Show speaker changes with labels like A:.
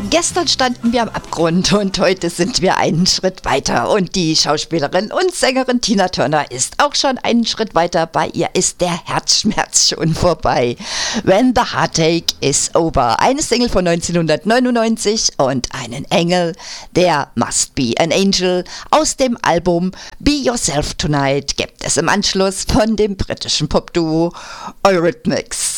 A: Gestern standen wir am Abgrund und heute sind wir einen Schritt weiter. Und die Schauspielerin und Sängerin Tina Turner ist auch schon einen Schritt weiter. Bei ihr ist der Herzschmerz schon vorbei. When the Heartache is Over. Eine Single von 1999 und einen Engel, der Must Be an Angel aus dem Album Be Yourself Tonight gibt es im Anschluss von dem britischen Popduo Eurythmics.